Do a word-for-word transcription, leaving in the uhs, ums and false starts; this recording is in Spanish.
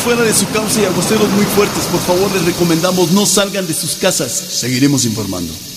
fuera de su cauce y aguaceros muy fuertes. Por favor, les recomendamos no salgan de sus casas. Seguiremos informando.